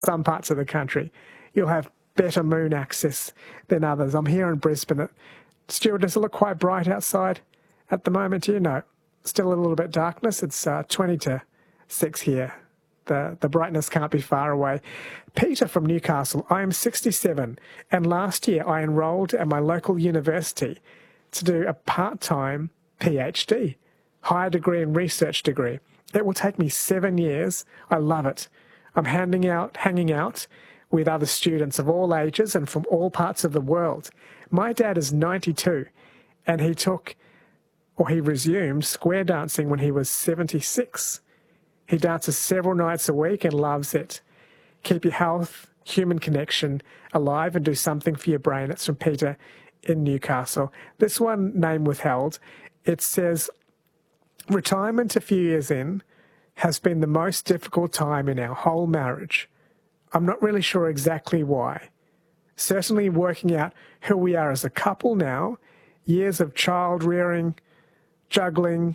some parts of the country, you'll have better moon access than others. I'm here in Brisbane. Stuart, does it look quite bright outside at the moment? You know, still a little bit darkness. It's 20 to 6 here. The brightness can't be far away. Peter from Newcastle, I am 67, and last year I enrolled at my local university to do a part-time PhD, higher degree and research degree. It will take me 7 years. I love it. I'm hanging out with other students of all ages and from all parts of the world. My dad is 92, and he resumed square dancing when he was 76. He dances several nights a week and loves it. Keep your health, human connection alive and do something for your brain. It's from Peter in Newcastle. This one, name withheld. It says, retirement a few years in has been the most difficult time in our whole marriage. I'm not really sure exactly why. Certainly working out who we are as a couple now, years of child rearing, juggling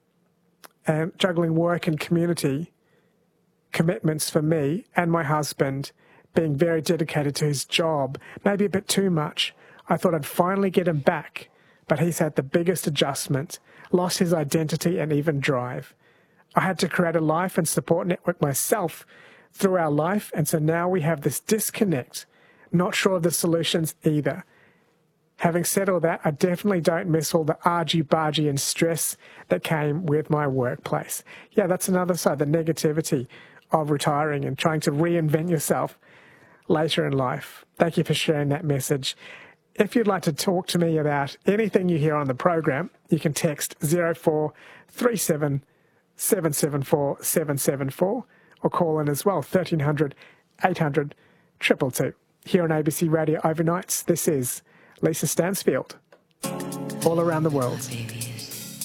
work and community commitments for me and my husband, being very dedicated to his job, maybe a bit too much. I thought I'd finally get him back, but he's had the biggest adjustment, lost his identity and even drive. I had to create a life and support network myself through our life, and so now we have this disconnect. Not sure of the solutions either. Having said all that, I definitely don't miss all the argy-bargy and stress that came with my workplace. Yeah, that's another side, the negativity of retiring and trying to reinvent yourself later in life. Thank you for sharing that message. If you'd like to talk to me about anything you hear on the program, you can text 0437 774 774 or call in as well, 1300 800 222. Here on ABC Radio Overnights, this is Lisa Stansfield, All Around the World.